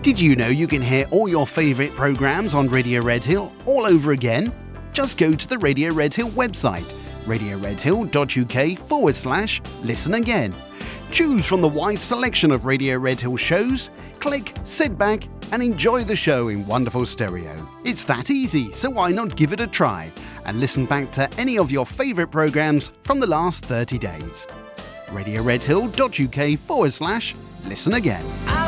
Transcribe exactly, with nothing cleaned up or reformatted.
Did you know you can hear all your favourite programmes on Radio Redhill all over again? Just go to the Radio Redhill website, radioredhill.uk forward slash listen again. Choose from the wide selection of Radio Redhill shows, click, sit back and enjoy the show in wonderful stereo. It's that easy, so why not give it a try and listen back to any of your favourite programmes from the last thirty days. radioredhill.uk forward slash listen again.